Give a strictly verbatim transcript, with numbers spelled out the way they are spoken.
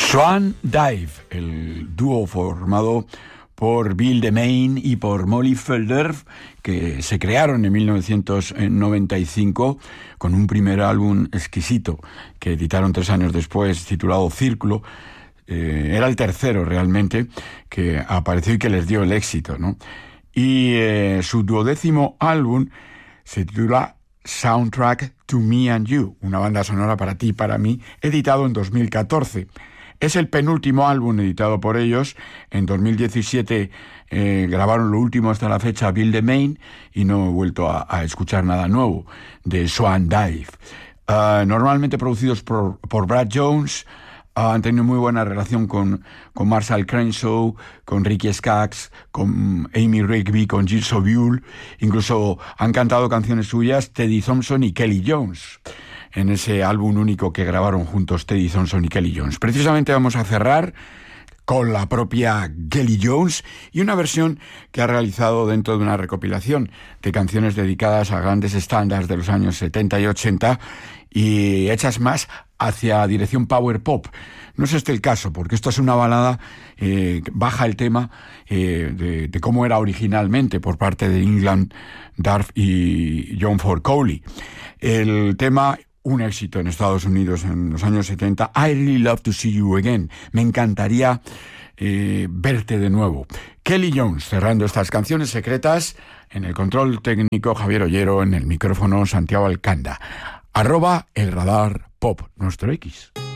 Swan Dive, el dúo formado por Bill DeMain y por Molly Felder, que se crearon en mil novecientos noventa y cinco con un primer álbum exquisito que editaron tres años después, titulado Círculo. Eh, era el tercero realmente que apareció y que les dio el éxito, ¿no? Y eh, su duodécimo álbum se titula Soundtrack to Me and You, una banda sonora para ti y para mí, editado en dos mil catorce. Es el penúltimo álbum editado por ellos. En dos mil diecisiete eh, grabaron lo último hasta la fecha, Bill DeMain, y no he vuelto a, a escuchar nada nuevo de Swan Dive. Uh, normalmente producidos por, por Brad Jones, uh, han tenido muy buena relación con, con Marshall Crenshaw, con Ricky Skaggs, con Amy Rigby, con Jill Sobule. Incluso han cantado canciones suyas Teddy Thompson y Kelly Jones, en ese álbum único que grabaron juntos Teddy Thompson y Kelly Jones. Precisamente vamos a cerrar con la propia Kelly Jones y una versión que ha realizado dentro de una recopilación de canciones dedicadas a grandes estándares de los años setenta y ochenta y hechas más hacia dirección power pop. No es este el caso, porque esto es una balada, eh, baja el tema eh, de, de cómo era originalmente por parte de England Duff y John Ford Cowley. El tema, un éxito en Estados Unidos en los años setenta, I Really Love to See You Again. Me encantaría eh, verte de nuevo. Kelly Jones, cerrando estas canciones secretas, en el control técnico Javier Ollero, en el micrófono Santiago Alcanda. Arroba el radar pop, nuestro X.